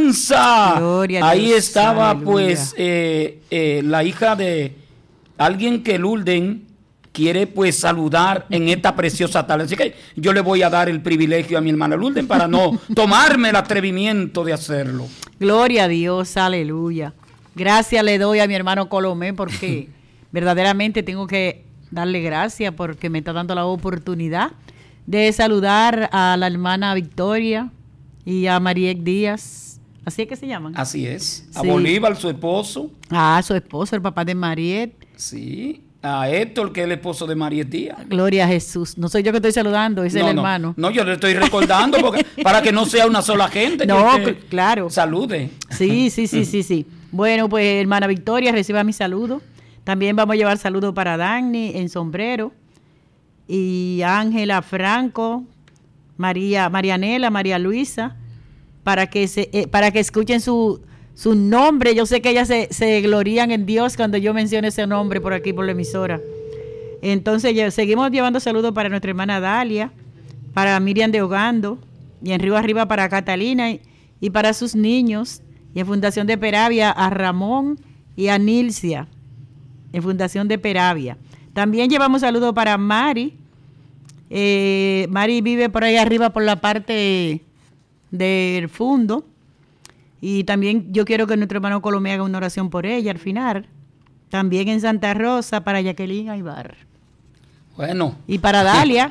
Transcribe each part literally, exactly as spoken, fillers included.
alabanza. Gloria a Ahí Dios, estaba aleluya. pues eh, eh, la hija de alguien que Lourdes quiere pues saludar en esta preciosa tarde. Así que yo le voy a dar el privilegio a mi hermana Lourdes para no tomarme el atrevimiento de hacerlo. Gloria a Dios, aleluya. Gracias le doy a mi hermano Colomé porque verdaderamente tengo que darle gracias porque me está dando la oportunidad de saludar a la hermana Victoria y a Mariek Díaz. ¿Así es que se llaman? Así es. A Sí. Bolívar, su esposo. Ah, su esposo, el papá de Mariet. Sí. A Héctor, que es el esposo de María Díaz. Gloria a Jesús. No soy yo que estoy saludando, es No, el no, hermano. No, yo le estoy recordando porque, para que no sea una sola gente. No, que usted cl- claro. Salude. Sí, sí, sí, sí, sí. Bueno, pues hermana Victoria, reciba mi saludo. También vamos a llevar saludos para Dani en sombrero. Y Ángela Franco, María, Marianela, María Luisa, para que se, eh, para que escuchen su, su nombre. Yo sé que ellas se, se glorían en Dios cuando yo menciono ese nombre por aquí, por la emisora. Entonces, ya, seguimos llevando saludos para nuestra hermana Dalia, para Miriam de Ogando, y en Río Arriba para Catalina y, y para sus niños, y en Fundación de Peravia a Ramón y a Nilcia, en Fundación de Peravia. También llevamos saludos para Mari. Eh, Mari vive por ahí arriba por la parte del fondo. Y también yo quiero que nuestro hermano Colomé haga una oración por ella al final. También en Santa Rosa para Jacqueline Aybar. Bueno. Y para Dalia.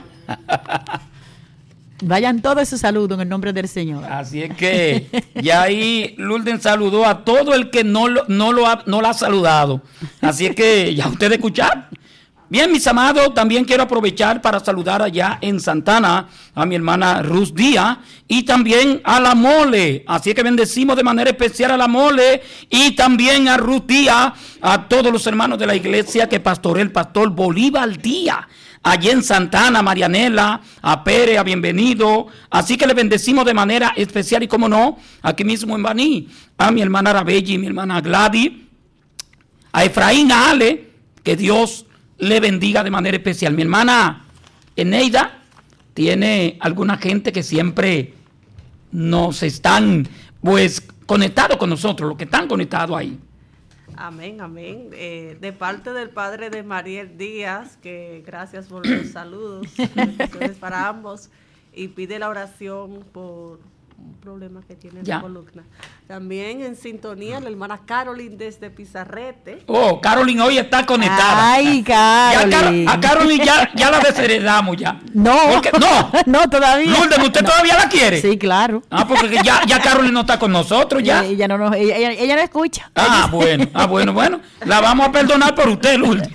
Vayan todos esos saludos en el nombre del Señor. Así es que ya ahí Lourdes saludó a todo el que no lo, no lo ha, no la ha saludado. Así es que ya ustedes escucharon. Bien, mis amados, también quiero aprovechar para saludar allá en Santana a mi hermana Ruth Díaz y también a la Mole. Así es que bendecimos de manera especial a la Mole y también a Ruth Díaz, a todos los hermanos de la iglesia que pastorea el pastor Bolívar Díaz. Allí en Santana, Marianela, a Pérez, a Bienvenido. Así que le bendecimos de manera especial y, como no, aquí mismo en Baní, a mi hermana Arabelli, mi hermana Gladys, a Efraín, a Ale, que Dios le bendiga de manera especial. Mi hermana Eneida tiene alguna gente que siempre nos están, pues, conectados con nosotros, los que están conectados ahí. Amén, amén. Eh, de parte del padre de Mariel Díaz, que gracias por los saludos, bendiciones para ambos, y pide la oración por un problema que tiene en Ya. la columna. También en sintonía la hermana Caroline desde Pizarrete. Oh, Caroline hoy está conectada. Ay, Ya, Caroline. Car- a Caroline ya, ya la desheredamos ya. No, Porque- no. no, todavía. Lourdes, ¿usted No. todavía la quiere? Sí, claro. Ah, porque ya, ya Caroline no está con nosotros ya. Ella, ella no, nos- ella, ella- ella no escucha. Ah, bueno, ah, bueno, bueno. La vamos a perdonar por usted, Lourdes.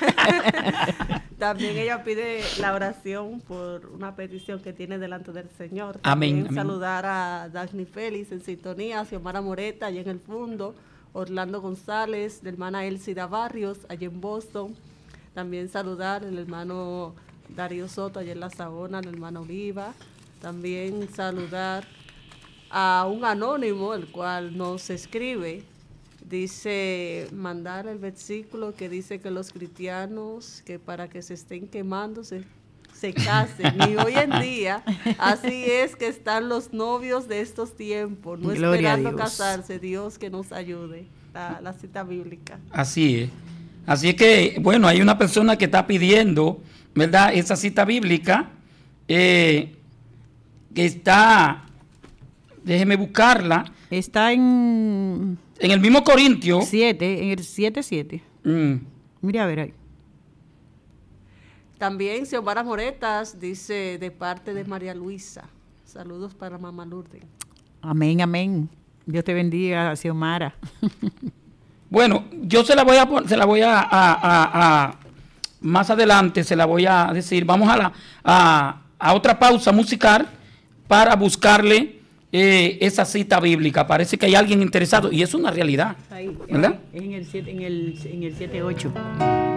También ella pide la oración por una petición que tiene delante del Señor. Amén, También amén. saludar a Dagny Félix en sintonía, a Xiomara Moreta allá en el fondo, Orlando González, la hermana Elcida Barrios allá en Boston. También saludar al hermano Darío Soto allá en La Sabona, al hermano Oliva. También saludar a un anónimo, el cual nos escribe. Dice, mandar el versículo que dice que los cristianos, que para que se estén quemando, se, se casen. Y hoy en día, así es que están los novios de estos tiempos, no Gloria a esperando Dios. casarse. Dios que nos ayude. La, la cita bíblica. Así es. Así es que, bueno, hay una persona que está pidiendo, ¿verdad? Esa cita bíblica, eh, que está, déjeme buscarla, Está en en el mismo Corintio. siete, en el siete siete. Mm, Mira, a ver ahí. También Xiomara Moretas dice de parte de María Luisa. Saludos para mamá Lourdes. Amén, amén. Dios te bendiga, Xiomara. Bueno, yo se la voy a pon- se la voy a, a- a- a- más adelante se la voy a decir. Vamos a la a, a otra pausa musical para buscarle eh, esa cita bíblica. Parece que hay alguien interesado y es una realidad. Ahí, ¿verdad? ahí, en el siete, en el en el siete ocho.